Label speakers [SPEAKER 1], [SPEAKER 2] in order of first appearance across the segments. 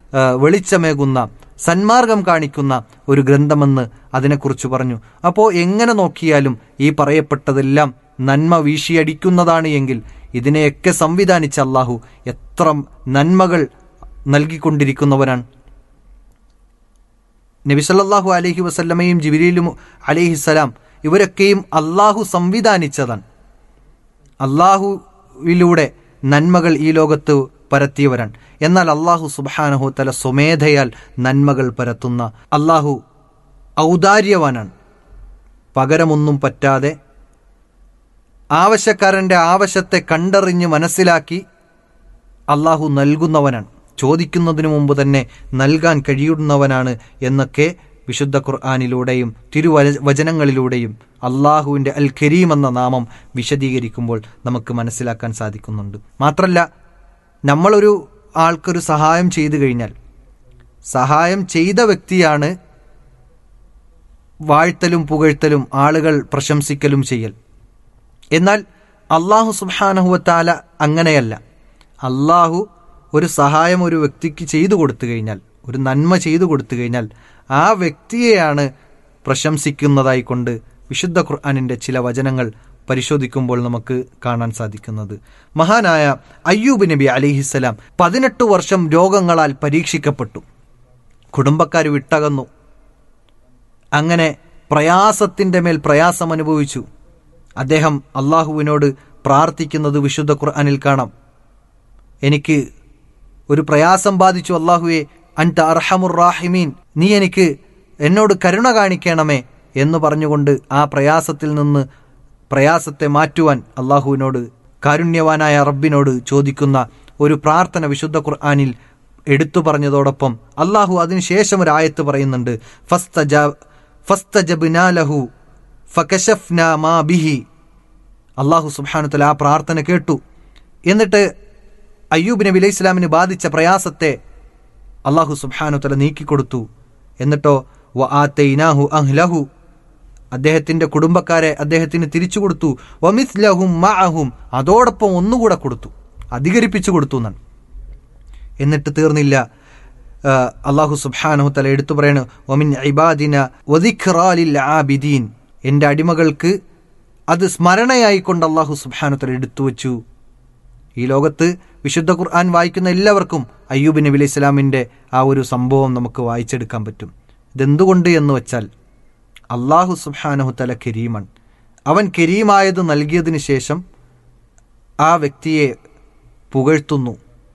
[SPEAKER 1] വെളിച്ചമേകുന്ന, സന്മാർഗം കാണിക്കുന്ന ഒരു ഗ്രന്ഥമെന്ന് അതിനെക്കുറിച്ച് പറഞ്ഞു. അപ്പോൾ എങ്ങനെ നോക്കിയാലും ഈ പറയപ്പെട്ടതെല്ലാം നന്മ വീശിയടിക്കുന്നതാണ് എങ്കിൽ ഇതിനെയൊക്കെ സംവിധാനിച്ച അള്ളാഹു എത്ര നന്മകൾ നൽകിക്കൊണ്ടിരിക്കുന്നവനാണ്. നബി സല്ലല്ലാഹു അലൈഹി വസല്ലമയും ജിബ്രീലും അലൈഹിസ്സലാം ഇവരൊക്കെയും അള്ളാഹു സംവിധാനിച്ചതാണ്. അള്ളാഹുവിലൂടെ നന്മകൾ ഈ ലോകത്ത് പരത്തിയവരാണ്. എന്നാൽ അള്ളാഹു സുബ്ഹാനഹു തആല സ്വമേധയാൽ നന്മകൾ പരത്തുന്ന അള്ളാഹു ഔദാര്യവാനാണ്. പകരമൊന്നും പറ്റാതെ ആവശ്യക്കാരൻ്റെ ആവശ്യത്തെ കണ്ടറിഞ്ഞ് മനസ്സിലാക്കി അള്ളാഹു നൽകുന്നവനാണ്. ചോദിക്കുന്നതിനു മുമ്പ് തന്നെ നൽകാൻ കഴിയുന്നവനാണ് എന്നൊക്കെ വിശുദ്ധ ഖുർആനിലൂടെയും തിരുവചനങ്ങളിലൂടെയും അള്ളാഹുവിൻ്റെ അൽ കരീം എന്ന നാമം വിശദീകരിക്കുമ്പോൾ നമുക്ക് മനസ്സിലാക്കാൻ സാധിക്കുന്നുണ്ട്. മാത്രമല്ല, നമ്മളൊരു ആൾക്കൊരു സഹായം ചെയ്തു കഴിഞ്ഞാൽ സഹായം ചെയ്ത വ്യക്തിയാണ് വാഴ്ത്തലും പുകഴ്ത്തലും ആളുകൾ പ്രശംസിക്കലും ചെയ്യൽ. എന്നാൽ അള്ളാഹു സുബ്ഹാനഹു വതആല അങ്ങനെയല്ല. അള്ളാഹു ഒരു സഹായം ഒരു വ്യക്തിക്ക് ചെയ്തു കൊടുത്തു കഴിഞ്ഞാൽ, ഒരു നന്മ ചെയ്തു കൊടുത്തു കഴിഞ്ഞാൽ ആ വ്യക്തിയെയാണ് പ്രശംസിക്കുന്നതായിക്കൊണ്ട് വിശുദ്ധ ഖുർആനിൻ്റെ ചില വചനങ്ങൾ പരിശോധിക്കുമ്പോൾ നമുക്ക് കാണാൻ സാധിക്കുന്നത്. മഹാനായ അയ്യൂബ് നബി അലൈഹിസ്സലാം 18 വർഷം രോഗങ്ങളാൽ പരീക്ഷിക്കപ്പെട്ടു. കുടുംബക്കാർ വിട്ടകന്നു. അങ്ങനെ പ്രയാസത്തിൻ്റെ മേൽ പ്രയാസം അനുഭവിച്ചു. അദ്ദേഹം അള്ളാഹുവിനോട് പ്രാർത്ഥിക്കുന്നത് വിശുദ്ധ ഖുർആനിൽ കാണാം. എനിക്ക് ഒരു പ്രയാസം ബാധിച്ചു അള്ളാഹുവേ, അൻത അർഹമുർ റാഹിമീൻ, നീ എന്നോട് കരുണ കാണിക്കണമേ എന്ന് പറഞ്ഞുകൊണ്ട് ആ പ്രയാസത്തിൽ നിന്ന് പ്രയാസത്തെ മാറ്റുവാൻ അള്ളാഹുവിനോട്, കാരുണ്യവാനായ റബ്ബിനോട് ചോദിക്കുന്ന ഒരു പ്രാർത്ഥന വിശുദ്ധ ഖുർആനിൽ എടുത്തു പറഞ്ഞതോടൊപ്പം അള്ളാഹു അതിനുശേഷം ഒരു ആയത്ത് പറയുന്നുണ്ട്, ഫസ്തജബ്നാ ലഹു ഫകശഫ്നാ മാ ബിഹി. അള്ളാഹു സുബ്ഹാനഹു വതആല ആ പ്രാർത്ഥന കേട്ടു. എന്നിട്ട് അയ്യൂബ് നബി അലൈഹി ഇസ്ലാമിന് ബാധിച്ച പ്രയാസത്തെ അള്ളാഹു സുബ്ഹാനഹു വതആല നീക്കിക്കൊടുത്തു. എന്നിട്ടോ വആതൈനാഹു അഹ്ലഹു, അദ്ദേഹത്തിൻ്റെ കുടുംബക്കാരെ അദ്ദേഹത്തിന് തിരിച്ചു കൊടുത്തു. വമിസ്ലഹും മഅഹും, അതോടൊപ്പം ഒന്നുകൂടെ കൊടുത്തു, അധികരിപ്പിച്ചു കൊടുത്തു എന്നാണ്. എന്നിട്ട് തീർന്നില്ല. അള്ളാഹു സുബ്ഹാനഹു തആല എടുത്തു പറയാണ്, വമിൻ ഇബാദിന വദിക്റാ ലിൽ ആബിദീൻ, എൻ്റെ അടിമകൾക്ക് അത് സ്മരണയായിക്കൊണ്ട് അള്ളാഹു സുബ്ഹാനഹു തആല എടുത്തു വച്ചു. ഈ ലോകത്ത് വിശുദ്ധ ഖുർആൻ വായിക്കുന്ന എല്ലാവർക്കും അയ്യൂബ് നബി അലൈഹി സ്വലാമിൻ്റെ ആ ഒരു സംഭവം നമുക്ക് വായിച്ചെടുക്കാൻ പറ്റും. ഇതെന്തുകൊണ്ട് എന്ന് വെച്ചാൽ അള്ളാഹു സുബ്ഹാനഹു തആല കരീമാണ്. അവൻ കരീമായത് നൽകിയതിന് ശേഷം ആ വ്യക്തിയെ പുകഴ്ത്തുന്നു,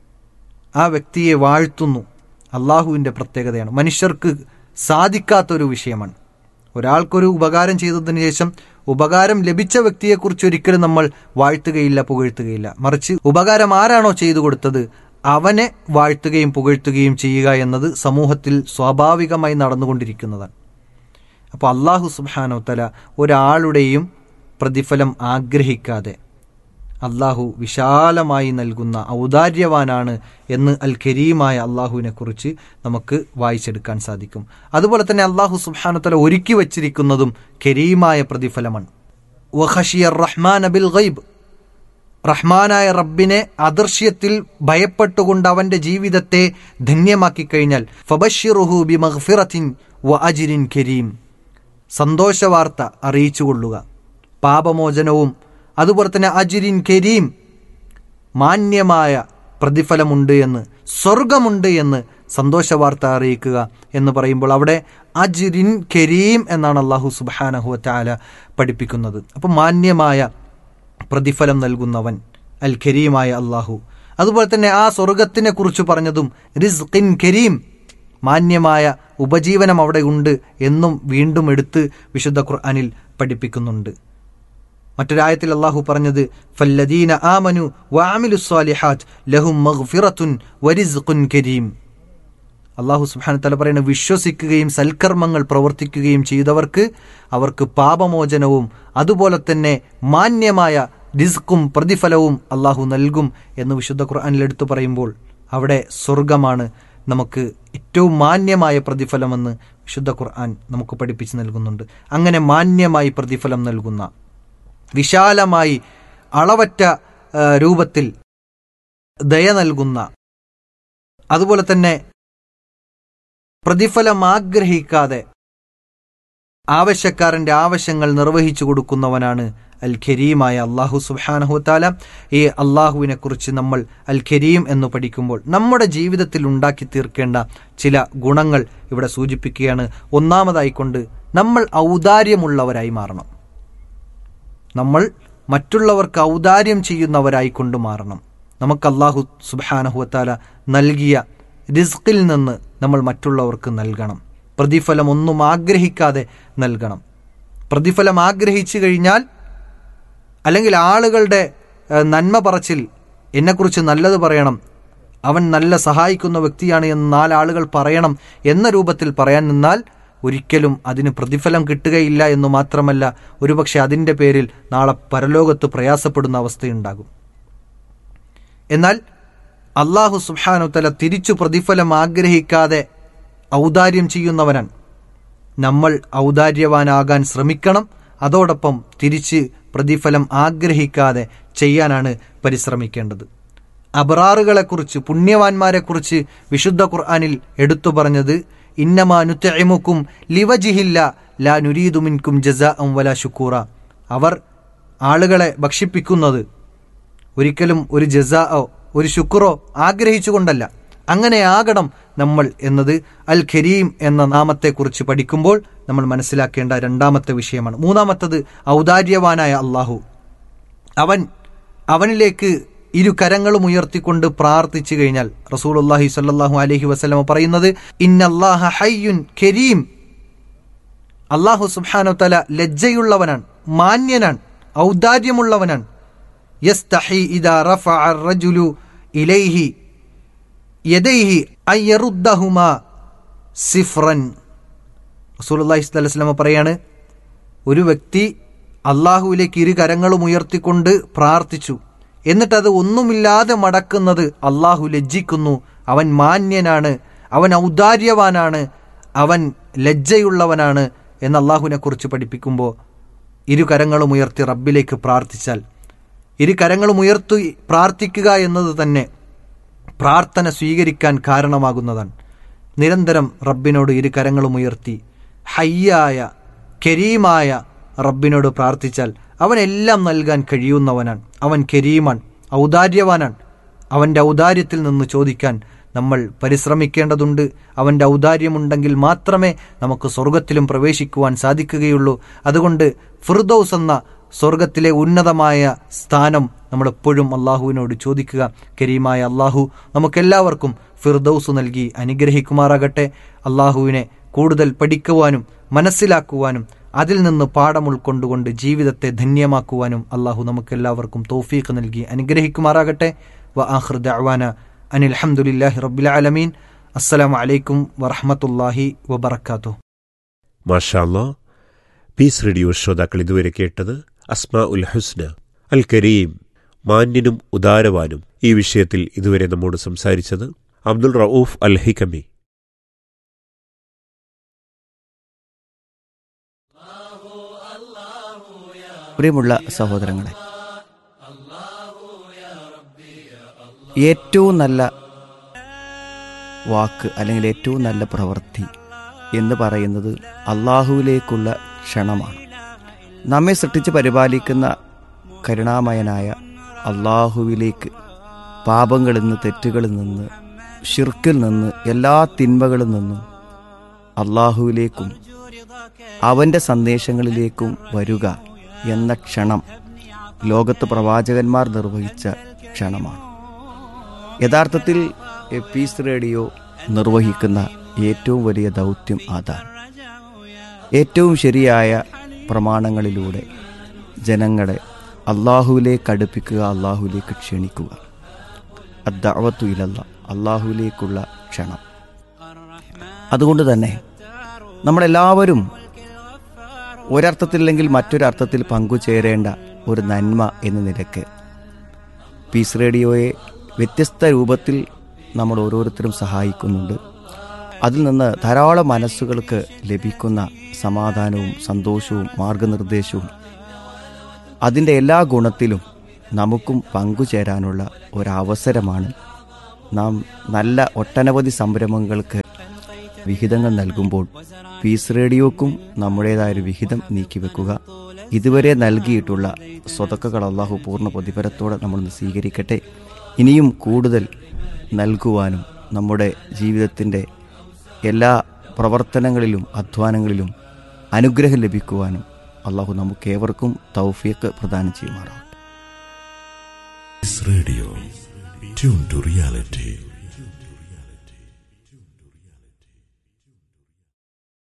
[SPEAKER 1] ആ വ്യക്തിയെ വാഴ്ത്തുന്നു. അള്ളാഹുവിൻ്റെ പ്രത്യേകതയാണ്. മനുഷ്യർക്ക് സാധിക്കാത്തൊരു വിഷയമാണ്. ഒരാൾക്കൊരു ഉപകാരം ചെയ്തതിന് ശേഷം ഉപകാരം ലഭിച്ച വ്യക്തിയെക്കുറിച്ച് ഒരിക്കലും നമ്മൾ വാഴ്ത്തുകയില്ല, പുകഴ്ത്തുകയില്ല. മറിച്ച് ഉപകാരം ആരാണോ ചെയ്തു കൊടുത്തത് അവനെ വാഴ്ത്തുകയും പുകഴ്ത്തുകയും ചെയ്യുക എന്നത് സമൂഹത്തിൽ സ്വാഭാവികമായി നടന്നുകൊണ്ടിരിക്കുന്നതാണ്. അപ്പോൾ അള്ളാഹു സുബ്ഹാനഹു വതആല ഒരാളുടെയും പ്രതിഫലം ആഗ്രഹിക്കാതെ അള്ളാഹു വിശാലമായി നൽകുന്ന ഔദാര്യവാനാണ് എന്ന് അൽ കരീമായ അള്ളാഹുവിനെ കുറിച്ച് നമുക്ക് വായിച്ചെടുക്കാൻ സാധിക്കും. അതുപോലെ തന്നെ അള്ളാഹു സുബ്ഹാനഹു വതആല ഒരുക്കി വച്ചിരിക്കുന്നതും കരീമായ പ്രതിഫലമാണ്. വഖശിയർ റഹ്മാന ബിൽ ഗൈബ്, റഹ്മാനായ റബ്ബിനെ അദൃശ്യത്തിൽ ഭയപ്പെട്ടുകൊണ്ട് അവൻ്റെ ജീവിതത്തെ ധന്യമാക്കി കഴിഞ്ഞാൽ ഫബശ്ശിറുഹു ബിമഗ്ഫിറത്തിൻ വ അജ്രിൻ കരീം, സന്തോഷവാർത്ത അറിയിച്ചുകൊള്ളുക, പാപമോചനവും അതുപോലെ തന്നെ അജ്രിൻ കരീം, മാന്യമായ പ്രതിഫലമുണ്ട് എന്ന്, സ്വർഗമുണ്ട് എന്ന് സന്തോഷവാർത്ത അറിയിക്കുക എന്ന് പറയുമ്പോൾ അവിടെ അജ്രിൻ കരീം എന്നാണ് അള്ളാഹു സുബ്ഹാനഹു വതആല പഠിപ്പിക്കുന്നത്. അപ്പം മാന്യമായ പ്രതിഫലം നൽകുന്നവൻ അൽ കരീമായ അള്ളാഹു. അതുപോലെ തന്നെ ആ സ്വർഗത്തിനെ കുറിച്ച് പറഞ്ഞതും റിസ്ഖിൻ കരീം, മാന്യമായ ഉപജീവനം അവിടെ ഉണ്ട് എന്നും വീണ്ടും എടുത്ത് വിശുദ്ധ ഖുർആനിൽ പഠിപ്പിക്കുന്നുണ്ട്. മറ്റൊരായത്തിൽ അള്ളാഹു പറഞ്ഞത് ഫല്ലദീന ആമനു വഅമിലുസ്സാലിഹാത്ത് ലഹും മഗ്ഫിറത്തുൻ വരിസ്ഖുൻ കരീം. അള്ളാഹു സുബ്ഹാനഹു വതആല പറയുന്നത്, വിശ്വസിക്കുകയും സൽക്കർമ്മങ്ങൾ പ്രവർത്തിക്കുകയും ചെയ്തവർക്ക് അവർക്ക് പാപമോചനവും അതുപോലെ തന്നെ മാന്യമായ റിസ്ഖും പ്രതിഫലവും അള്ളാഹു നൽകും എന്ന് വിശുദ്ധ ഖുർആനിൽ എടുത്തു പറയുമ്പോൾ അവിടെ സ്വർഗമാണ് നമുക്ക് ഏറ്റവും മാന്യമായ പ്രതിഫലമെന്ന് വിശുദ്ധ ഖുർആൻ നമുക്ക് പഠിപ്പിച്ച് നൽകുന്നുണ്ട്. അങ്ങനെ മാന്യമായി പ്രതിഫലം നൽകുന്ന, വിശാലമായി അളവറ്റ രൂപത്തിൽ ദയ നൽകുന്ന, അതുപോലെ തന്നെ പ്രതിഫലം ആഗ്രഹിക്കാതെ ആവശ്യക്കാരൻ്റെ ആവശ്യങ്ങൾ നിർവഹിച്ചു കൊടുക്കുന്നവനാണ് അൽ ഖരീമായ അള്ളാഹു സുബ്ഹാനഹു വതആല. ഈ അള്ളാഹുവിനെ കുറിച്ച് നമ്മൾ അൽ ഖരീം എന്ന് പഠിക്കുമ്പോൾ നമ്മുടെ ജീവിതത്തിൽ ഉണ്ടാക്കി തീർക്കേണ്ട ചില ഗുണങ്ങൾ ഇവിടെ സൂചിപ്പിക്കുകയാണ്. ഒന്നാമതായിക്കൊണ്ട് നമ്മൾ ഔദാര്യമുള്ളവരായി മാറണം. നമ്മൾ മറ്റുള്ളവർക്ക് ഔദാര്യം ചെയ്യുന്നവരായിക്കൊണ്ട് മാറണം. നമുക്ക് അള്ളാഹു സുബ്ഹാനഹു വതആല നൽകിയ റിസ്കിൽ നിന്ന് നമ്മൾ മറ്റുള്ളവർക്ക് നൽകണം. പ്രതിഫലം ഒന്നും ആഗ്രഹിക്കാതെ നൽകണം. പ്രതിഫലം ആഗ്രഹിച്ചു കഴിഞ്ഞാൽ, അല്ലെങ്കിൽ ആളുകളുടെ നന്മ പറച്ചിൽ, എന്നെക്കുറിച്ച് നല്ലത് പറയണം, അവൻ നല്ല സഹായിക്കുന്ന വ്യക്തിയാണ് എന്ന് 4 ആളുകൾ പറയണം എന്ന രൂപത്തിൽ പറയാൻ നിന്നാൽ ഒരിക്കലും അതിന് പ്രതിഫലം കിട്ടുകയില്ല എന്ന് മാത്രമല്ല, ഒരുപക്ഷെ അതിൻ്റെ പേരിൽ നാളെ പരലോകത്ത് പ്രയാസപ്പെടുന്ന അവസ്ഥയുണ്ടാകും. എന്നാൽ അള്ളാഹു സുബ്ഹാനഹു വതആല തിരിച്ചു പ്രതിഫലം ആഗ്രഹിക്കാതെ ഔദാര്യം ചെയ്യുന്നവനാണ്. നമ്മൾ ഔദാര്യവാനാകാൻ ശ്രമിക്കണം. അതോടൊപ്പം തിരിച്ച് പ്രതിഫലം ആഗ്രഹിക്കാതെ ചെയ്യാനാണ് പരിശ്രമിക്കേണ്ടത്. അബ്റാറുകളെക്കുറിച്ച്, പുണ്യവാന്മാരെക്കുറിച്ച് വിശുദ്ധ ഖുർആനിൽ എടുത്തു പറഞ്ഞത് ഇന്നമാ നുത്ഇമുക്കും ലിവജിഹില്ല ലാ നുരീദു മിൻകും ജസാഅൻ വലാ ശുക്കൂറ. അവർ ആളുകളെ ഭക്ഷിപ്പിക്കുന്നത് ഒരിക്കലും ഒരു ജസാഅോ ഒരു ശുക്രോ ആഗ്രഹിച്ചുകൊണ്ടല്ല. അങ്ങനെ ആകണം നമ്മൾ എന്നത് അൽ ഖരീം എന്ന നാമത്തെക്കുറിച്ച് പഠിക്കുമ്പോൾ നമ്മൾ മനസ്സിലാക്കേണ്ട രണ്ടാമത്തെ വിഷയമാണ്. മൂന്നാമത്തത് ഔദാര്യവാനായ അള്ളാഹു. അവനിലേക്ക് 2 കരങ്ങളും ഉയർത്തിക്കൊണ്ട് പ്രാർത്ഥിച്ചു കഴിഞ്ഞാൽ റസൂലുള്ളാഹി സ്വല്ലല്ലാഹു അലൈഹി വസല്ലം പറയുന്നത് ഇന്നല്ലാഹ ഹയ്യുൻ കരീം. അള്ളാഹു സുബ്ഹാനഹു വതആല ലജ്ജയുള്ളവനാണ്, മാന്യനാണ്, ഔദാര്യമുള്ളവനാണ്. യസ്തഹി ഇദാ റഫഅ അർ-റജുലു ഇലൈഹി യദൈഹി അയ്യറുദ്ദഹുമാ സിഫ്റൻ. റസൂലുള്ളാഹി സ്വല്ലല്ലാഹു അലൈഹി വസല്ലം പറയാണ്, ഒരു വ്യക്തി അള്ളാഹുവിലേക്ക് 2 കരങ്ങളും ഉയർത്തിക്കൊണ്ട് പ്രാർത്ഥിച്ചു, എന്നിട്ടത് ഒന്നുമില്ലാതെ മടക്കുന്നത് അള്ളാഹു ലജ്ജിക്കുന്നു. അവൻ മാന്യനാണ്, അവൻ ഔദാര്യവാനാണ്, അവൻ ലജ്ജയുള്ളവനാണ് എന്ന് അള്ളാഹുവിനെ കുറിച്ച് പഠിപ്പിക്കുമ്പോൾ 2 കരങ്ങളും ഉയർത്തി റബ്ബിലേക്ക് പ്രാർത്ഥിച്ചാൽ, 2 കരങ്ങളും ഉയർത്തി പ്രാർത്ഥിക്കുക എന്നത് തന്നെ പ്രാർത്ഥന സ്വീകരിക്കാൻ കാരണമാകുന്നതാണ്. നിരന്തരം റബ്ബിനോട് 2 കരങ്ങളും ഉയർത്തി ഹയ്യായ കരീമായ റബ്ബിനോട് പ്രാർത്ഥിച്ചാൽ അവനെല്ലാം നൽകാൻ കഴിയുന്നവനാണ്. അവൻ കരീമാണ്, ഔദാര്യവാനാണ്. അവൻ്റെ ഔദാര്യത്തിൽ നിന്ന് ചോദിക്കാൻ നമ്മൾ പരിശ്രമിക്കേണ്ടതുണ്ട്. അവൻ്റെ ഔദാര്യമുണ്ടെങ്കിൽ മാത്രമേ നമുക്ക് സ്വർഗത്തിലും പ്രവേശിക്കുവാൻ സാധിക്കുകയുള്ളൂ. അതുകൊണ്ട് ഫിർദൗസ് എന്ന സ്വർഗത്തിലെ ഉന്നതമായ സ്ഥാനം നമ്മളെപ്പോഴും അള്ളാഹുവിനോട് ചോദിക്കുക. കരീമായ അള്ളാഹു നമുക്കെല്ലാവർക്കും ഫിർദൗസ് നൽകി അനുഗ്രഹിക്കുമാറാകട്ടെ. അള്ളാഹുവിനെ കൂടുതൽ പഠിക്കുവാനും മനസ്സിലാക്കുവാനും അതിൽ നിന്ന് പാഠം ഉൾക്കൊണ്ടുകൊണ്ട് ജീവിതത്തെ ധന്യമാക്കുവാനും അള്ളാഹു നമുക്കെല്ലാവർക്കും തൗഫീഖ് നൽകി അനുഗ്രഹിക്കുമാറാകട്ടെ. വ ആഖിറു ദഅ്വാന അനിൽ ഹംദുലില്ലാഹി റബ്ബിൽ ആലമീൻ. അസ്സലാമു അലൈക്കും വറഹ്മത്തുള്ളാഹി വബറകാതുഹു.
[SPEAKER 2] മാഷാ അല്ലാഹ്. പീസ് റേഡിയോ ശ്രോതാക്കൾ ഇതുവരെ കേട്ടത് അസ്മാ ഉൽ ഹുസ്ന, അൽ കരീം, മാന്യനും ഉദാരവാനും. ഈ വിഷയത്തിൽ ഇതുവരെ നമ്മോട് സംസാരിച്ചത് അബ്ദുൽ റഊഫ് അൽ ഹികമി.
[SPEAKER 3] പ്രിയമുള്ള സഹോദരങ്ങളെ, ഏറ്റവും നല്ല വാക്ക് അല്ലെങ്കിൽ ഏറ്റവും നല്ല പ്രവൃത്തി എന്ന് പറയുന്നത് അള്ളാഹുവിലേക്കുള്ള ക്ഷണമാണ്. നമ്മെ സൃഷ്ടിച്ച് പരിപാലിക്കുന്ന കരുണാമയനായ അള്ളാഹുവിലേക്ക്, പാപങ്ങളിൽ നിന്ന്, തെറ്റുകളിൽ നിന്ന്, ശിർക്കിൽ നിന്ന്, എല്ലാ തിന്മകളിൽ നിന്നും അള്ളാഹുവിലേക്കും അവൻ്റെ സന്ദേശങ്ങളിലേക്കും വരിക എന്ന ക്ഷണം ലോകത്ത് പ്രവാചകന്മാർ നിർവഹിച്ച ക്ഷണമാണ്. യഥാർത്ഥത്തിൽ പീസ് റേഡിയോ നിർവഹിക്കുന്ന ഏറ്റവും വലിയ ദൗത്യം അതാണ്. ഏറ്റവും ശരിയായ പ്രമാണങ്ങളിലൂടെ ജനങ്ങളെ അള്ളാഹുവിലേക്ക് അടുപ്പിക്കുക, അള്ളാഹുവിലേക്ക് ക്ഷണിക്കുക. അദ്ദഅവത്തു ഇലല്ലാഹ്, അള്ളാഹുവിലേക്കുള്ള ക്ഷണം. അതുകൊണ്ട് തന്നെ നമ്മളെല്ലാവരും ഒരർത്ഥത്തില്ലെങ്കിൽ മറ്റൊരർത്ഥത്തിൽ പങ്കുചേരേണ്ട ഒരു നന്മ എന്ന നിലയ്ക്ക് പീസ് റേഡിയോയെ വ്യത്യസ്ത രൂപത്തിൽ നമ്മൾ ഓരോരുത്തരും സഹായിക്കുന്നുണ്ട്. അതിൽ നിന്ന് ധാരാളം മനസ്സുകൾക്ക് ലഭിക്കുന്ന സമാധാനവും സന്തോഷവും മാർഗനിർദ്ദേശവും, അതിൻ്റെ എല്ലാ ഗുണത്തിലും നമുക്കും വിഹിതങ്ങൾ നൽകുമ്പോൾ പീസ് റേഡിയോക്കും നമ്മുടേതായൊരു വിഹിതം നീക്കിവെക്കുക. ഇതുവരെ നൽകിയിട്ടുള്ള സ്വതക്കകൾ അള്ളാഹു പൂർണ്ണ പ്രതിഫലത്തോടെ നമ്മൾ സ്വീകരിക്കട്ടെ. ഇനിയും കൂടുതൽ നൽകുവാനും നമ്മുടെ ജീവിതത്തിൻ്റെ എല്ലാ പ്രവർത്തനങ്ങളിലും അധ്വാനങ്ങളിലും അനുഗ്രഹം ലഭിക്കുവാനും അള്ളാഹു നമുക്കേവർക്കും തൗഫീഖ് പ്രദാനം ചെയ്യുമാറാവട്ടെ.
[SPEAKER 4] Radio tune to reality.